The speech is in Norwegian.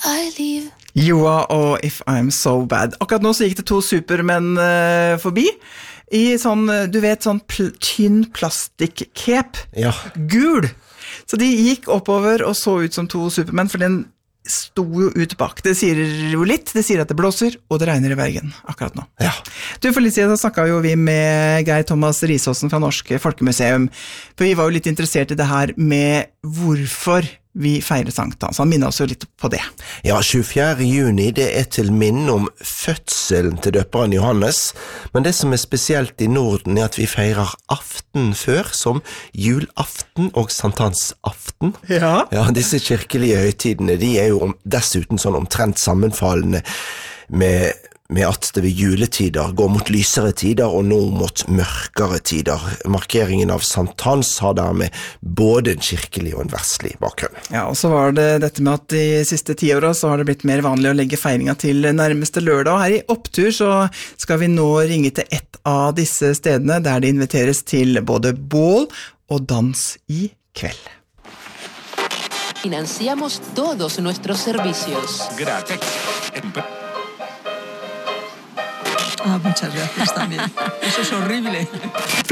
I leave. Joa og If I'm So Bad. Akkurat nå så gikk det 2 supermenn forbi I sånn, du vet, sånn tynn plastikcape. Ja. Gul. Så de gikk oppover og så ut som 2 supermenn, for den sto jo ut bak. Det sier jo litt, det sier at det blåser, og det regner I Bergen akkurat nå. Ja. Du, for litt siden snakket jo vi med Geir Thomas Risåsen fra Norsk Folkemuseum, for vi var jo litt interessert I det her med hvorfor vi feirer sankthans. Han minner oss jo litt på det. Ja, 24. juni, det til minne om fødselen til døperen Johannes, men det som spesielt I Norden at vi feirer aften før, som julaften og sankthansaften. Ja. Ja, disse kirkelige høytidene, de jo dessuten sånn omtrent sammenfallende med at det ved juletider går mot lysere tider og nå mot mørkere tider. Markeringen av sankthans har dermed både en kirkelig og en verslig bakgrunn. Ja, og så var det dette med at de siste 10 årene så har det blitt mer vanlig å legge feiringa til nærmeste lørdag, og her I Opptur så skal vi nå ringe til et av disse stedene der det inviteres til både bål og dans I kveld. Financiamos todos nuestros servicios. Gracias. Muchas gracias también. Eso es horrible.